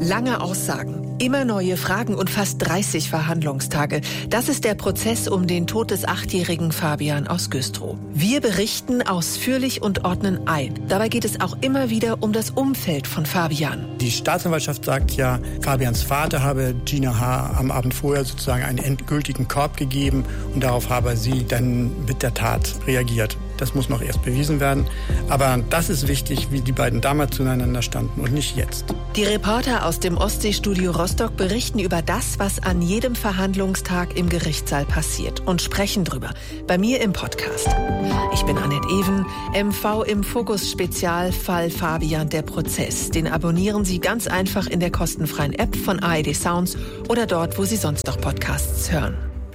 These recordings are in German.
Lange Aussagen, immer neue Fragen und fast 30 Verhandlungstage. Das ist der Prozess um den Tod des 8-jährigen Fabian aus Güstrow. Wir berichten ausführlich und ordnen ein. Dabei geht es auch immer wieder um das Umfeld von Fabian. Die Staatsanwaltschaft sagt ja, Fabians Vater habe Gina H. am Abend vorher sozusagen einen endgültigen Korb gegeben und darauf habe sie dann mit der Tat reagiert. Das muss noch erst bewiesen werden. Aber das ist wichtig, wie die beiden damals zueinander standen und nicht jetzt. Die Reporter aus dem Ostseestudio Rostock berichten über das, was an jedem Verhandlungstag im Gerichtssaal passiert und sprechen drüber. Bei mir im Podcast. Ich bin Annette Even, MV im Fokus Spezialfall Fabian der Prozess. Den abonnieren Sie ganz einfach in der kostenfreien App von ARD Sounds oder dort, wo Sie sonst noch Podcasts hören.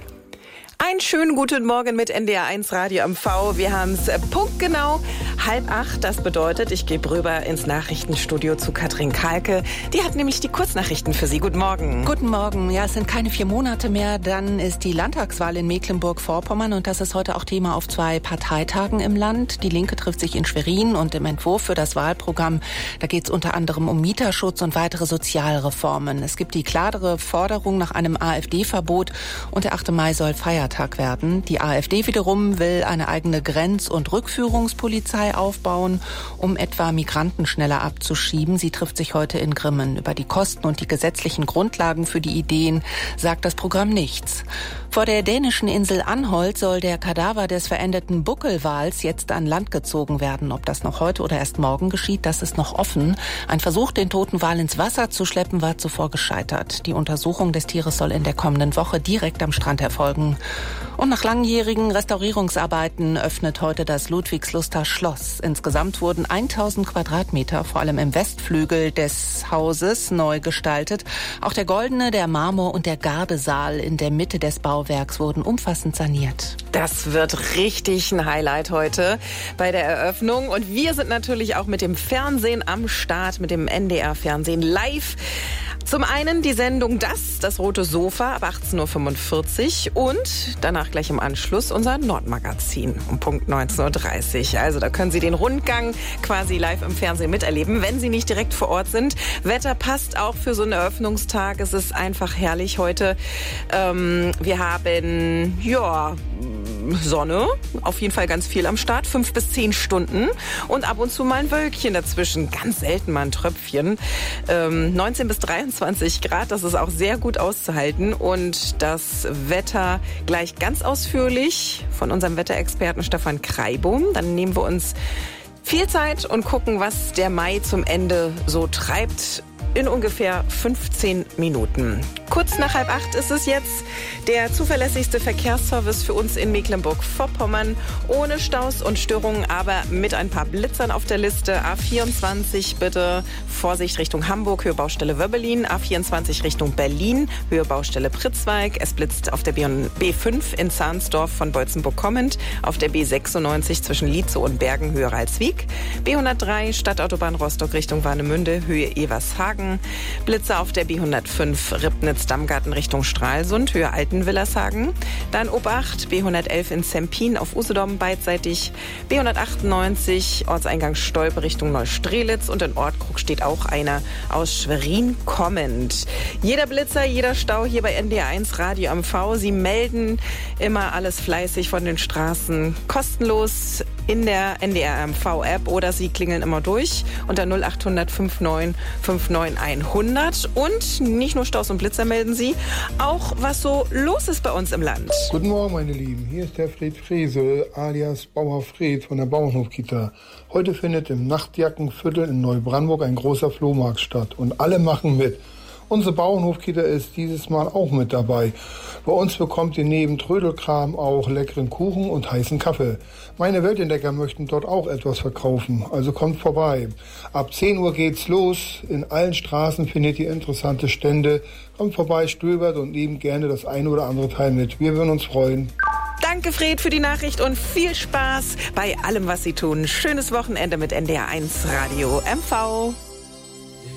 Einen schönen guten Morgen mit NDR1 Radio MV. Wir haben es punktgenau 7:30. Das bedeutet, ich gehe rüber ins Nachrichtenstudio zu Katrin Kahlke. Die hat nämlich die Kurznachrichten für Sie. Guten Morgen. Guten Morgen. Ja, es sind keine 4 Monate mehr. Dann ist die Landtagswahl in Mecklenburg-Vorpommern. Und das ist heute auch Thema auf 2 Parteitagen im Land. Die Linke trifft sich in Schwerin und im Entwurf für das Wahlprogramm, da geht es unter anderem um Mieterschutz und weitere Sozialreformen. Es gibt die klarere Forderung nach einem AfD-Verbot und der 8. Mai soll Feiertag werden. Die AfD wiederum will eine eigene Grenz- und Rückführungspolizei aufbauen, um etwa Migranten schneller abzuschieben. Sie trifft sich heute in Grimmen. Über die Kosten und die gesetzlichen Grundlagen für die Ideen sagt das Programm nichts. Vor der dänischen Insel Anholt soll der Kadaver des verendeten Buckelwals jetzt an Land gezogen werden. Ob das noch heute oder erst morgen geschieht, das ist noch offen. Ein Versuch, den toten Wal ins Wasser zu schleppen, war zuvor gescheitert. Die Untersuchung des Tieres soll in der kommenden Woche direkt am Strand erfolgen. Und nach langjährigen Restaurierungsarbeiten öffnet heute das Ludwigsluster Schloss. Insgesamt wurden 1000 Quadratmeter, vor allem im Westflügel des Hauses, neu gestaltet. Auch der Goldene, der Marmor und der Gardesaal in der Mitte des Bauwerks wurden umfassend saniert. Das wird richtig ein Highlight heute bei der Eröffnung. Und wir sind natürlich auch mit dem Fernsehen am Start, mit dem NDR-Fernsehen live. Zum einen die Sendung Das rote Sofa ab 18.45 Uhr und danach gleich im Anschluss unser Nordmagazin um Punkt 19.30 Uhr. Also da können Sie den Rundgang quasi live im Fernsehen miterleben, wenn Sie nicht direkt vor Ort sind. Wetter passt auch für so einen Eröffnungstag. Es ist einfach herrlich heute. Wir haben, Sonne, auf jeden Fall ganz viel am Start, 5 bis 10 Stunden und ab und zu mal ein Wölkchen dazwischen, ganz selten mal ein Tröpfchen. 19 bis 23 Grad, das ist auch sehr gut auszuhalten und das Wetter gleich ganz ausführlich von unserem Wetterexperten Stefan Kreibohm. Dann nehmen wir uns viel Zeit und gucken, was der Mai zum Ende so treibt. In ungefähr 15 Minuten. Kurz nach 7:30 ist es jetzt der zuverlässigste Verkehrsservice für uns in Mecklenburg-Vorpommern. Ohne Staus und Störungen, aber mit ein paar Blitzern auf der Liste. A24 bitte Vorsicht Richtung Hamburg, Höhe Baustelle Wöbbelin. A24 Richtung Berlin, Höhe Baustelle Pritzweig. Es blitzt auf der B5 in Zahnsdorf von Beutzenburg-Kommend. Auf der B96 zwischen Lietzow und Bergen, Höhe Ralswiek. B103 Stadtautobahn Rostock Richtung Warnemünde, Höhe Evershagen. Blitzer auf der B105 Ribnitz-Dammgarten Richtung Stralsund, Höhe Altenwillershagen. Dann Obacht B111 in Zempin auf Usedom beidseitig. B198 Ortseingang Stolpe Richtung Neustrelitz und in Ortkrug steht auch einer aus Schwerin kommend. Jeder Blitzer, jeder Stau hier bei NDR1 Radio MV. Sie melden immer alles fleißig von den Straßen kostenlos in der NDR MV-App oder Sie klingeln immer durch unter 0800 59 59 100. Und nicht nur Staus und Blitzer melden Sie, auch was so los ist bei uns im Land. Guten Morgen, meine Lieben. Hier ist der Fred Fresel, alias Bauer Fred von der Bauernhofkita. Heute findet im Nachtjackenviertel in Neubrandenburg ein großer Flohmarkt statt und alle machen mit. Unsere Bauernhofkita ist dieses Mal auch mit dabei. Bei uns bekommt ihr neben Trödelkram auch leckeren Kuchen und heißen Kaffee. Meine Weltentdecker möchten dort auch etwas verkaufen, also kommt vorbei. Ab 10 Uhr geht's los. In allen Straßen findet ihr interessante Stände. Kommt vorbei, stöbert und nehmt gerne das eine oder andere Teil mit. Wir würden uns freuen. Danke, Fred, für die Nachricht und viel Spaß bei allem, was Sie tun. Schönes Wochenende mit NDR1 Radio MV.